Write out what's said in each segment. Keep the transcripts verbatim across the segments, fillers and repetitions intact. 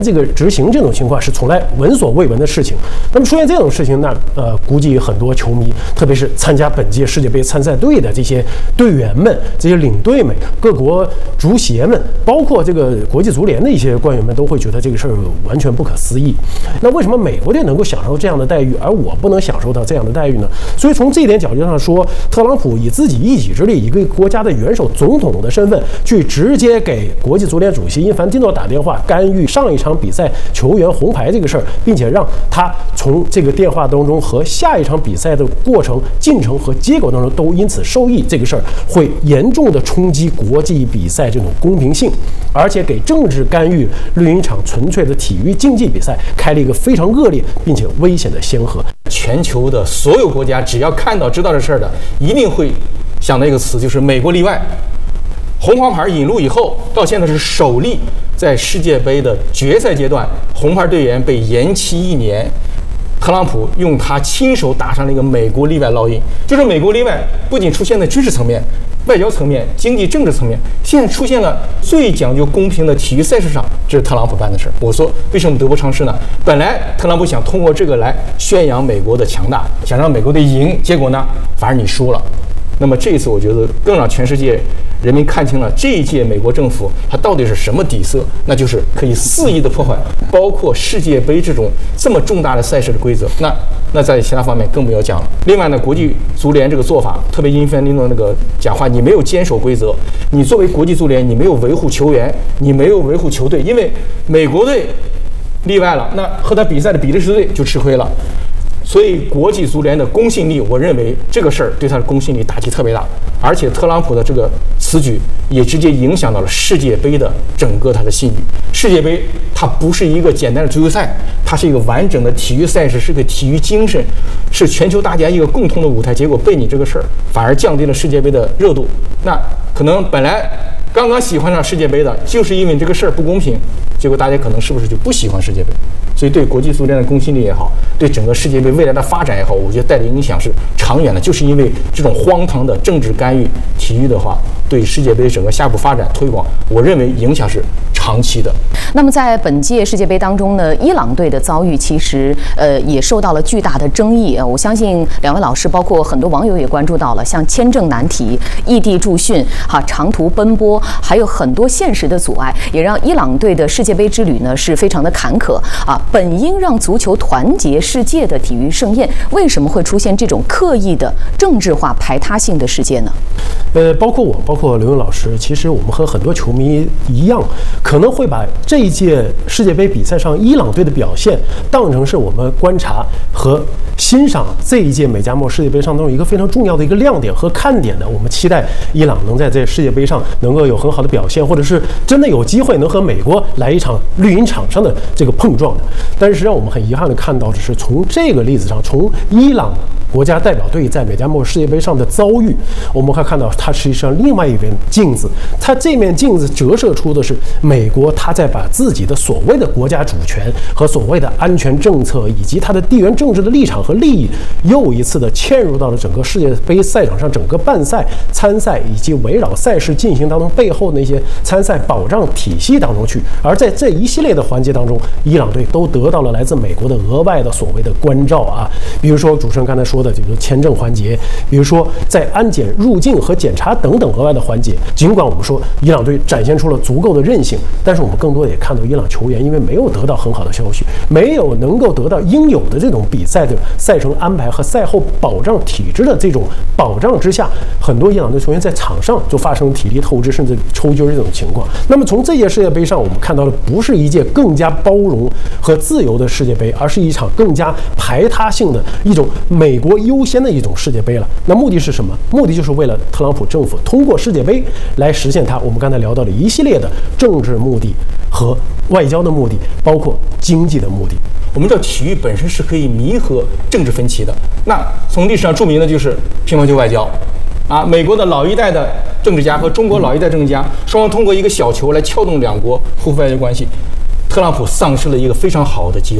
这个执行这种情况是从来闻所未闻的事情。那么出现这种事情呢，呃，估计很多球迷，特别是参加本届世界杯参赛队的这些队员们、这些领队们、各国足协们，包括这个国际足联的一些官员们，都会觉得这个事儿完全不可思议。那为什么美国队能够享受这样的待遇，而我不能享受到这样的待遇呢？所以从这一点角度上说，特朗普以自己一己之力，一个国家的元首总统的身份，去直接给国际足联主席因凡蒂诺打电话，干预上一场比赛球员红牌这个事儿，并且让他从这个电话当中和下一场比赛的过程、进程和结果当中都因此受益，这个事儿会严重的冲击国际比赛这种公平性，而且给政治干预绿茵场纯粹的体育竞技比赛开了一个非常恶劣并且危险的先河。 全球的所有国家只要看到知道这事儿的，一定会想到一个词，就是美国例外。红黄牌引入以后，到现在是首例在世界杯的决赛阶段，红牌队员被延期一年。特朗普用他亲手打上了一个美国例外烙印，就是美国例外不仅出现在军事层面、外交层面、经济政治层面，现在出现了最讲究公平的体育赛事上，这是特朗普办的事儿。我说为什么得不偿失呢？本来特朗普想通过这个来宣扬美国的强大，想让美国队赢，结果呢，反而你输了。那么这一次，我觉得更让全世界人民看清了这一届美国政府它到底是什么底色，那就是可以肆意的破坏包括世界杯这种这么重大的赛事的规则。那那在其他方面更不要讲了。另外呢，国际足联这个做法，特别因凡蒂诺那个讲话，你没有坚守规则，你作为国际足联，你没有维护球员，你没有维护球队，因为美国队例外了，那和他比赛的比利时队就吃亏了。所以国际足联的公信力，我认为这个事儿对他的公信力打击特别大，而且特朗普的这个此举也直接影响到了世界杯的整个它的信誉。世界杯它不是一个简单的足球赛，它是一个完整的体育赛事，是个体育精神，是全球大家一个共同的舞台。结果被你这个事儿反而降低了世界杯的热度。那可能本来刚刚喜欢上世界杯的，就是因为这个事儿不公平，结果大家可能是不是就不喜欢世界杯？所以对国际足联的公信力也好，对整个世界杯未来的发展也好，我觉得带来影响是长远的。就是因为这种荒唐的政治干预体育的话，对世界杯整个下步发展推广，我认为影响是长期的。 那么在本届世界杯当中呢，伊朗队的遭遇其实呃也受到了巨大的争议啊。我相信两位老师，包括很多网友也关注到了，像签证难题、异地驻训、哈长途奔波，还有很多现实的阻碍，也让伊朗队的世界杯之旅呢是非常的坎坷啊。本应让足球团结世界的体育盛宴，为什么会出现这种刻意的政治化排他性的事件呢？ 呃，包括我，包括刘勇老师，其实我们和很多球迷一样，可能会把这一届世界杯比赛上伊朗队的表现当成是我们观察和欣赏这一届美加墨世界杯上中一个非常重要的一个亮点和看点的。我们期待伊朗能在这世界杯上能够有很好的表现，或者是真的有机会能和美国来一场绿茵场上的这个碰撞的。但是实际上我们很遗憾的看到的是，从这个例子上，从伊朗国家代表队在美加墨世界杯上的遭遇，我们会看到它实际上另外一面镜子，它这面镜子折射出的是美国它在把自己的所谓的国家主权和所谓的安全政策以及它的地缘政治的立场和利益，又一次的嵌入到了整个世界杯赛场上整个办赛、参赛以及围绕赛事进行当中背后那些参赛保障体系当中去。而在这一系列的环节当中，伊朗队都得到了来自美国的额外的所谓的关照啊，比如说主持人刚才说的这个签证环节，比如说在安检、入境和检查等等额外的环节。尽管我们说伊朗队展现出了足够的韧性，但是我们更多的也看到伊朗球员因为没有得到很好的消息，没有能够得到应有的这种比赛的赛程安排和赛后保障体制的这种保障之下，很多伊朗队球员在场上就发生体力透支甚至抽筋这种情况。那么从这届世界杯上，我们看到的不是一届更加包容和自由的世界杯，而是一场更加排他性的一种美国优先的一种世界杯了。那目的是什么？目的就是为了特朗普政府通过世界杯来实现他我们刚才聊到的一系列的政治目的和外交的目的，包括经济的目的。 我们知道体育本身是可以弥合政治分歧的。那从历史上著名的就是乒乓球外交啊，美国的老一代的政治家和中国老一代政治家双方通过一个小球来撬动两国互惠外交关系。特朗普丧失了一个非常好的机会，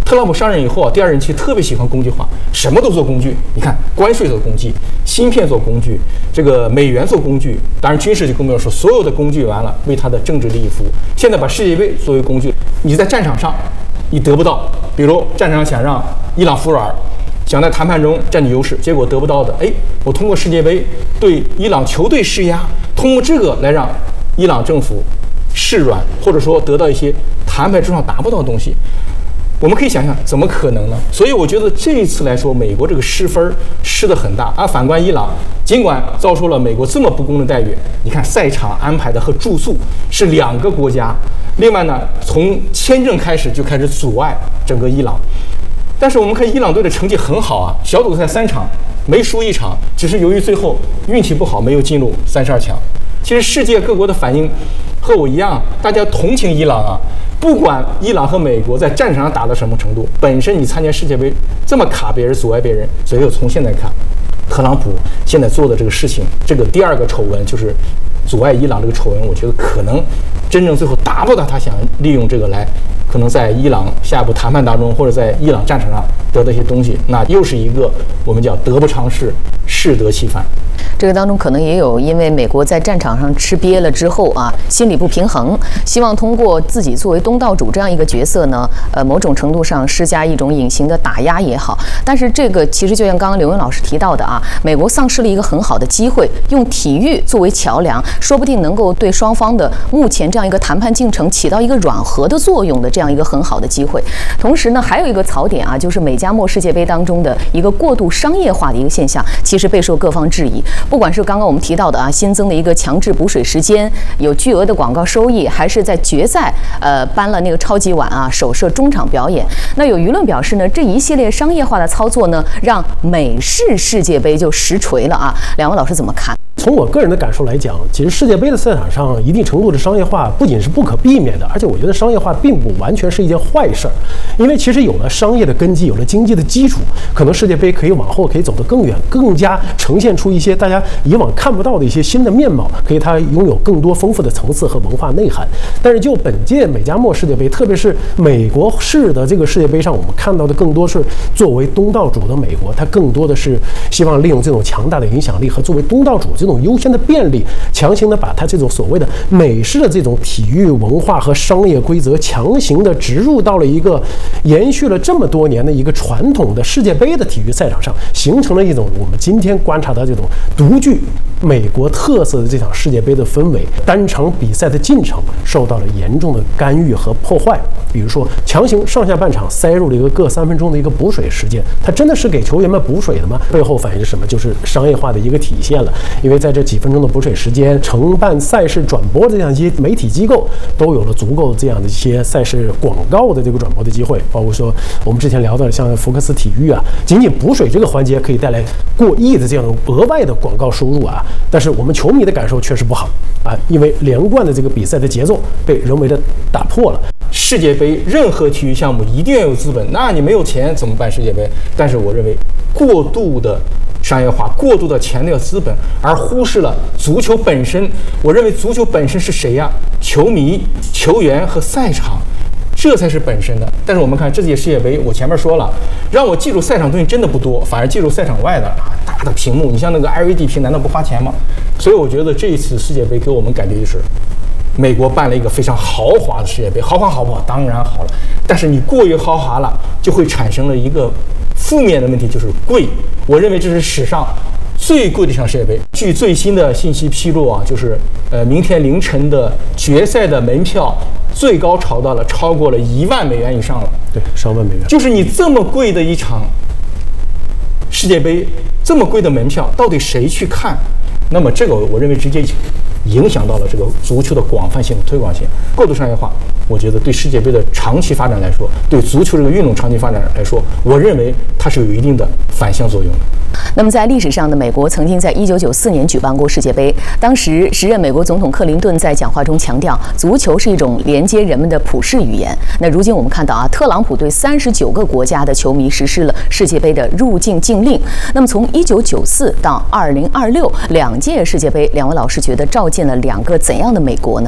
特朗普上任以后啊，第二任期特别喜欢工具化，什么都做工具。你看，关税做工具，芯片做工具，这个美元做工具，当然军事就更不用说，所有的工具完了为他的政治利益服务。现在把世界杯作为工具，你在战场上你得不到，比如战场上想让伊朗服软，想在谈判中占据优势，结果得不到的，哎，我通过世界杯对伊朗球队施压，通过这个来让伊朗政府示软，或者说得到一些谈判之上达不到的东西。我们可以想想，怎么可能呢？所以我觉得这一次来说，美国这个失分失得很大。而反观伊朗，尽管遭受了美国这么不公的待遇，你看赛场安排的和住宿是两个国家，另外呢，从签证开始就开始阻碍整个伊朗。但是我们看伊朗队的成绩很好啊，小组赛三场没输一场，只是由于最后运气不好，没有进入三十二强。其实世界各国的反应和我一样，大家同情伊朗啊。不管伊朗和美国在战场上打到什么程度，本身你参加世界杯这么卡别人、阻碍别人，所以从现在看，特朗普现在做的这个事情，这个第二个丑闻就是阻碍伊朗这个丑闻，我觉得可能真正最后达不到他想利用这个来，可能在伊朗下一步谈判当中，或者在伊朗战场上得到一些东西，那又是一个我们叫得不偿失，适得其反。 这个当中可能也有因为美国在战场上吃瘪了之后啊，心理不平衡，希望通过自己作为东道主这样一个角色呢，呃，某种程度上施加一种隐形的打压也好。但是这个其实就像刚刚刘文老师提到的啊，美国丧失了一个很好的机会，用体育作为桥梁，说不定能够对双方的目前这样一个谈判进程起到一个软和的作用的这样一个很好的机会。同时呢，还有一个槽点啊，就是美加墨世界杯当中的一个过度商业化的一个现象，其实备受各方质疑。不管是刚刚我们提到的啊，新增的一个强制补水时间，有巨额的广告收益，还是在决赛呃搬了那个超级碗啊，首设中场表演。那有舆论表示呢，这一系列商业化的操作呢，让美式世界杯就实锤了啊。两位老师怎么看？ 从我个人的感受来讲，其实世界杯的赛场上一定程度的商业化不仅是不可避免的，而且我觉得商业化并不完全是一件坏事儿。因为其实有了商业的根基，有了经济的基础，可能世界杯可以往后可以走得更远，更加呈现出一些大家以往看不到的一些新的面貌，可以它拥有更多丰富的层次和文化内涵。但是就本届美加墨世界杯，特别是美国式的这个世界杯上，我们看到的更多是作为东道主的美国，它更多的是希望利用这种强大的影响力和作为东道主这种优先的便利，强行的把它这种所谓的美式的这种体育文化和商业规则强行的植入到了一个延续了这么多年的一个传统的世界杯的体育赛场上，形成了一种我们今天观察到这种独具美国特色的这场世界杯的氛围。单场比赛的进程受到了严重的干预和破坏，比如说强行上下半场塞入了一个各三分钟的一个补水时间，它真的是给球员们补水的吗？背后反映是什么？就是商业化的一个体现了。因为在这几分钟的补水时间，承办赛事转播的这样一些媒体机构都有了足够这样的一些赛事广告的这个转播的机会，包括说我们之前聊到的像福克斯体育啊，仅仅补水这个环节可以带来过亿的这样的额外的广告收入啊，但是我们球迷的感受确实不好啊，因为连贯的这个比赛的节奏被人为的打破了。 世界杯任何体育项目一定要有资本，那你没有钱怎么办世界杯？但是我认为过度的商业化，过度的强调资本，而忽视了足球本身。我认为足球本身是谁呀？球迷、球员和赛场，这才是本身的。但是我们看这届世界杯，我前面说了，让我记住赛场东西真的不多，反而记住赛场外的啊，大的屏幕。你像那个 L E D 屏，难道不花钱吗？所以我觉得这一次世界杯给我们感觉就是，美国办了一个非常豪华的世界杯。豪华好不好？当然好了，但是你过于豪华了，就会产生了一个负面的问题，就是贵。我认为这是史上最贵的一场世界杯。据最新的信息披露啊，就是呃明天凌晨的决赛的门票最高炒到了超过了一万美元以上了。 对，上万美元。 就是你这么贵的一场世界杯，这么贵的门票，到底谁去看？那么这个我认为直接影响到了这个足球的广泛性、推广性。过度商业化，我觉得对世界杯的长期发展来说，对足球这个运动长期发展来说，我认为它是有一定的反向作用的。 那么在历史上的美国曾经在一九九四年举办过世界杯，当时时任美国总统克林顿在讲话中强调，足球是一种连接人们的普世语言。那如今我们看到啊，特朗普对三十九个国家的球迷实施了世界杯的入境禁令。那么从一九九四到二零二六两届世界杯，两位老师觉得照见了两个怎样的美国呢？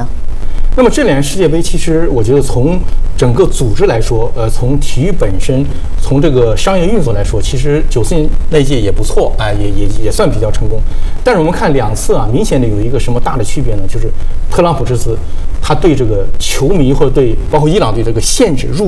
那么这两年世界杯，其实我觉得从整个组织来说，呃，从体育本身，从这个商业运作来说，其实九四年那届也不错，哎、呃，也也也算比较成功。但是我们看两次啊，明显的有一个什么大的区别呢？就是特朗普这次他对这个球迷或者对包括伊朗对这个限制入